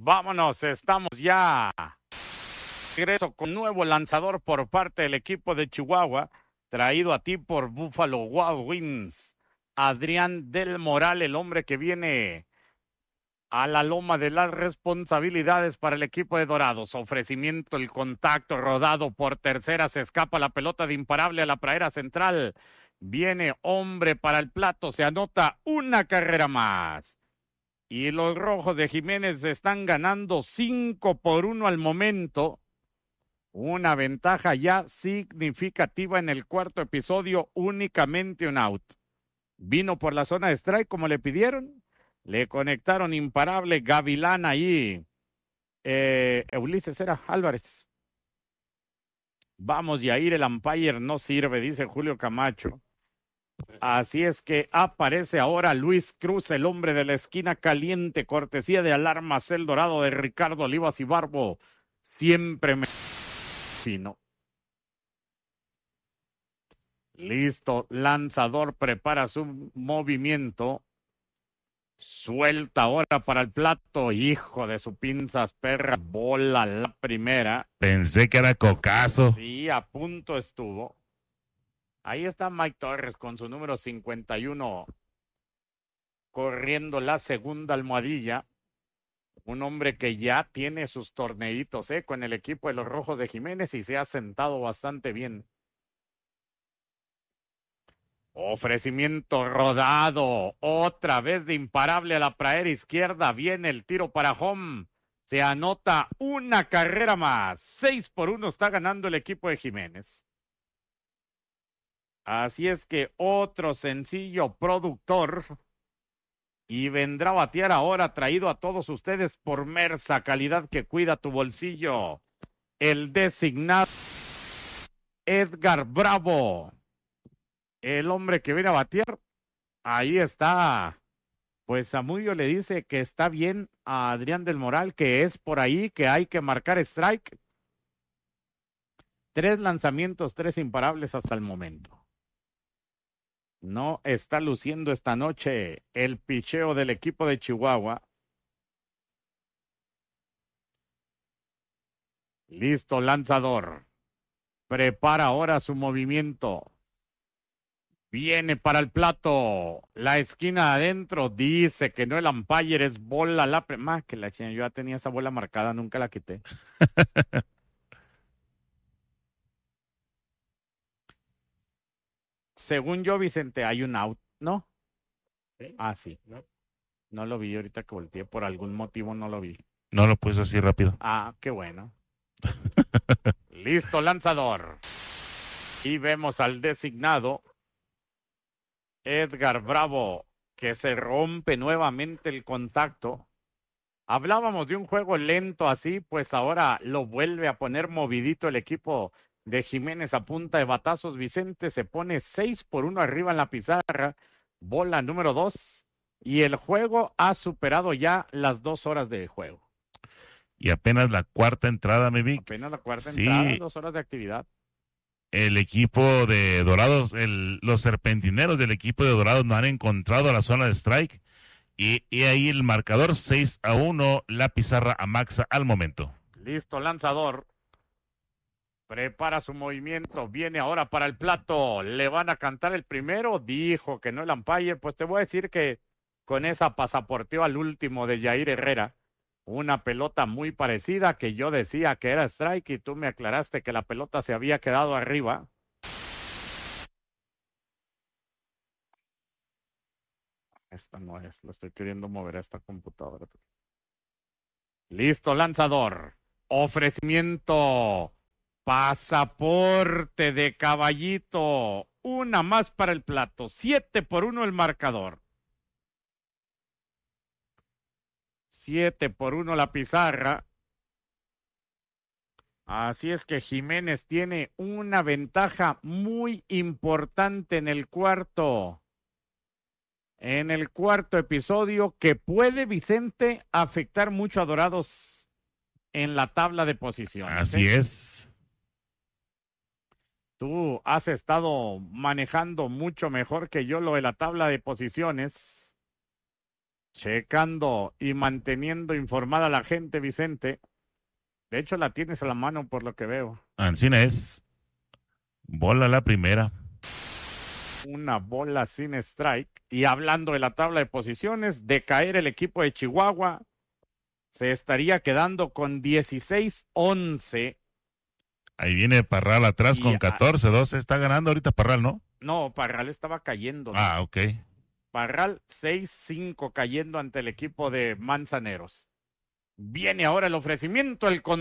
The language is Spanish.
Vámonos, estamos ya. Regreso con nuevo lanzador por parte del equipo de Chihuahua, traído a ti por Buffalo Wild Wings. Adrián del Moral, el hombre que viene a la loma de las responsabilidades para el equipo de Dorados. Ofrecimiento, el contacto rodado por tercera, se escapa la pelota de imparable a la pradera central. Viene hombre para el plato, se anota una carrera más. Y los Rojos de Jiménez están ganando 5-1 al momento. Una ventaja ya significativa en el cuarto episodio, únicamente un out. Vino por la zona de strike como le pidieron. Le conectaron imparable Gavilán ahí. Ulises era Álvarez. Vamos, Yair, el umpire no sirve, dice Julio Camacho. Así es que aparece ahora Luis Cruz, el hombre de la esquina caliente, cortesía de Alarmas El Dorado de Ricardo Olivas y Barbo. Siempre me fino. Listo, lanzador prepara su movimiento. Suelta ahora para el plato, hijo de su pinzas perra, bola la primera. Pensé que era cocazo. Sí, a punto estuvo. Ahí está Mike Torres con su número 51, corriendo la segunda almohadilla. Un hombre que ya tiene sus torneitos con el equipo de los Rojos de Jiménez y se ha sentado bastante bien. Ofrecimiento rodado, otra vez de imparable a la pradera izquierda. Viene el tiro para home. Se anota una carrera más. 6-1 está ganando el equipo de Jiménez. Así es que otro sencillo productor. Y vendrá a batear ahora, traído a todos ustedes por Mersa, calidad que cuida tu bolsillo. El designado Edgar Bravo. El hombre que viene a batear. Ahí está. Pues Zamudio le dice que está bien a Adrián del Moral, que es por ahí, que hay que marcar strike. 3 lanzamientos, 3 imparables hasta el momento. No está luciendo esta noche el picheo del equipo de Chihuahua. Listo, lanzador. Prepara ahora su movimiento. Viene para el plato. La esquina adentro. Dice que no, el umpire es bola la más que la china. Yo ya tenía esa bola marcada, nunca la quité. Según yo, Vicente, hay un out, ¿no? ¿Sí? Ah, sí. No lo vi ahorita que volteé. Por algún motivo no lo vi. No lo puse así rápido. Ah, qué bueno. Listo, lanzador. Y vemos al designado Edgar Bravo, que se rompe nuevamente el contacto. Hablábamos de un juego lento así, pues ahora lo vuelve a poner movidito el equipo de Jiménez a punta de batazos. Vicente se pone 6-1 arriba en la pizarra, bola número 2, y el juego ha superado ya las 2 horas de juego. Y apenas la cuarta entrada, mi Vic. Apenas la cuarta Sí. entrada, 2 horas de actividad. El equipo de Dorados, los serpentineros del equipo de Dorados no han encontrado la zona de strike. Y ahí el marcador 6-1, la pizarra amaxa al momento. Listo, lanzador. Prepara su movimiento. Viene ahora para el plato. ¿Le van a cantar el primero? Dijo que no el umpire. Pues te voy a decir que con esa pasaporteó al último de Yair Herrera. Una pelota muy parecida que yo decía que era strike y tú me aclaraste que la pelota se había quedado arriba. Esta no es, lo estoy queriendo mover a esta computadora. Listo, lanzador. Ofrecimiento. Pasaporte de caballito. Una más para el plato. 7-1 el marcador. 7-1 la pizarra. Así es que Jiménez tiene una ventaja muy importante en el cuarto. En el cuarto episodio que puede, Vicente, afectar mucho a Dorados en la tabla de posiciones. Así es. Tú has estado manejando mucho mejor que yo lo de la tabla de posiciones. Checando y manteniendo informada a la gente, Vicente. De hecho, la tienes a la mano por lo que veo. Ancina es bola la primera. Una bola sin strike. Y hablando de la tabla de posiciones, de caer el equipo de Chihuahua, se estaría quedando con 16-11. Ahí viene Parral atrás con 14-12. Está ganando ahorita Parral, ¿no? No, Parral estaba cayendo, ¿no? Ah, ok. Parral 6-5 cayendo ante el equipo de Manzaneros. Viene ahora el ofrecimiento, el